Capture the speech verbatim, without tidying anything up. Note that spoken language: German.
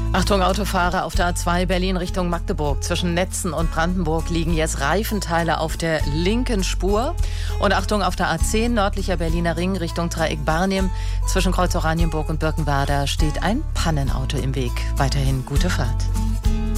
Achtung Autofahrer auf der A zwei Berlin Richtung Magdeburg. Zwischen Netzen und Brandenburg liegen jetzt Reifenteile auf der linken Spur. Und Achtung auf der A zehn nördlicher Berliner Ring Richtung Dreieck Barnim. Zwischen Kreuz Oranienburg und Birkenwerder steht ein Pannenauto im Weg. Weiterhin gute Fahrt.